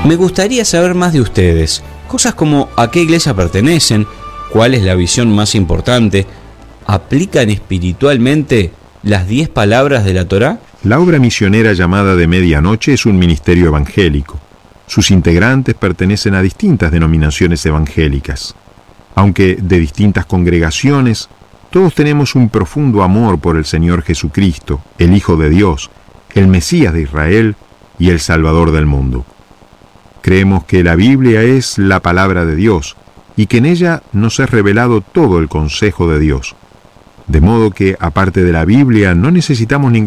Me gustaría saber más de ustedes. Cosas como a qué iglesia pertenecen, cuál es la visión más importante, ¿aplican espiritualmente las 10 palabras de la Torá? La obra misionera llamada de Medianoche es un ministerio evangélico. Sus integrantes pertenecen a distintas denominaciones evangélicas. Aunque de distintas congregaciones, todos tenemos un profundo amor por el Señor Jesucristo, el Hijo de Dios, el Mesías de Israel y el Salvador del mundo. Creemos que la Biblia es la palabra de Dios y que en ella nos es revelado todo el consejo de Dios. De modo que, aparte de la Biblia, no necesitamos ningún